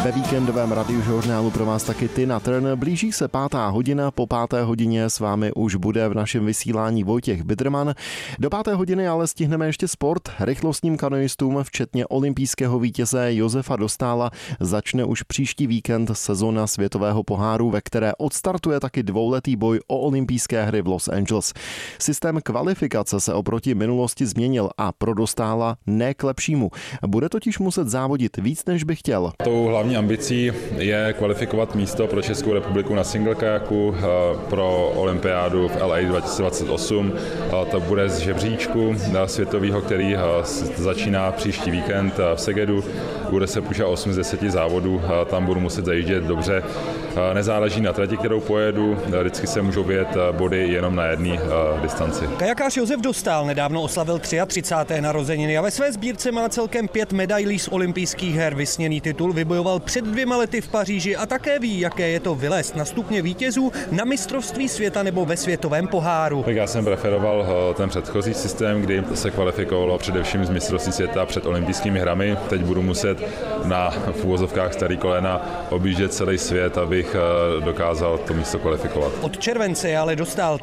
Ve víkendovém radiožurnálu pro vás taky Tina Turner. Blíží se 5. hodina, po 5. hodině s vámi už bude v našem vysílání Vojtěch Biderman. Do 5. hodiny ale stihneme ještě sport. Rychlostním kanoistům, včetně olympijského vítěze Josefa Dostála, začne už příští víkend sezona světového poháru, ve které odstartuje taky dvouletý boj o olympijské hry v Los Angeles. Systém kvalifikace se oproti minulosti změnil a pro Dostála ne k lepšímu. Bude totiž muset závodit víc, než by chtěl. Tou hlavní ambicí je kvalifikovat místo pro Českou republiku na single kajaku pro olympiádu v LA 2028. To bude z žebříčku světového, který začíná příští víkend v Segedu. Bude se používat 8 z 10 závodů, tam budu muset zajíždět dobře. Nezáleží na trati, kterou pojedu, vždycky se můžou vyjet body jenom na jedné distanci. Kajakář Josef Dostál nedávno oslavil 33. narozeniny a ve své sbírce má celkem 5 medailí z olympijských her. Vysněný titul vybojoval před 2 lety v Paříži a také ví, jaké je to vylézt na stupně vítězů na mistrovství světa nebo ve světovém poháru. Tak já jsem preferoval ten předchozí systém, kdy se kvalifikovalo především z mistrovství světa před olympijskými hrami. Teď budu muset na uvozovkách starý kolena objíždět celý svět, abych dokázal to místo kvalifikovat. Od července je ale Dostál